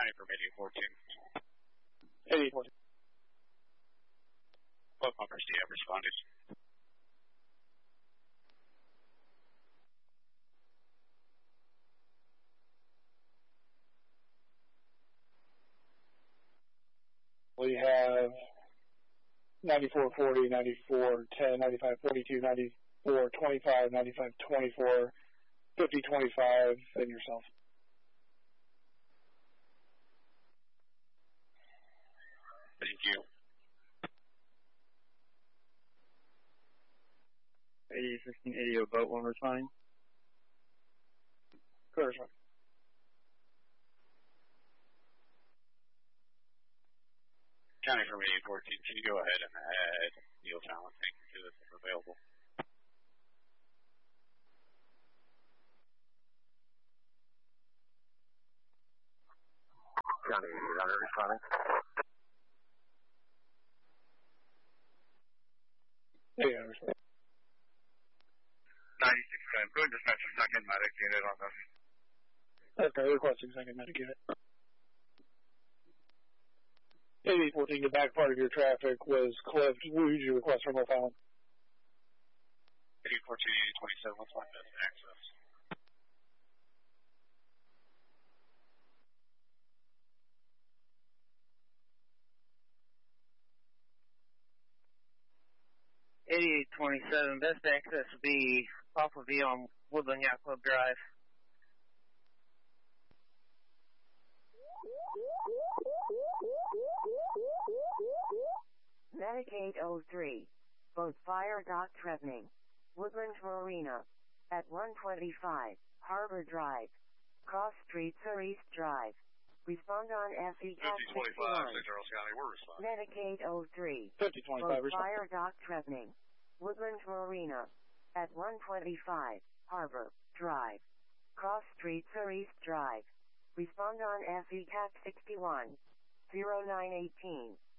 County from 8814. 8814. What bumpers do you have responded? We have 9440, 9410, 9542, 9425, 9524, 5025, and yourself. Thank you. 8815, 80 boat, one more time. Clear, sir. County from 8814, can you go ahead and add Neil Talent to this if available? County 800 responding. 800 responding. 96 10. Go and dispatch a second medic unit on this. Okay, requesting second medic unit. 8814, the back part of your traffic was clipped. What did you request from Wolf Island? 8814, 8027, what's my best access? .8827, best access would be off of you on Woodland Yacht Club Drive. Medicaid 03, both fire dock threatening. Woodland Marina, at 125, Harbor Drive, Cross Street, Sur East Drive. Respond on FE Cat 5025, St. Charles County, we're responding. Medicaid 03, 5025, both respond. fire dock threatening. Woodland Marina, at 125, Harbor Drive, Cross Street, Sur East Drive. Respond on FE Cat 61, 0918.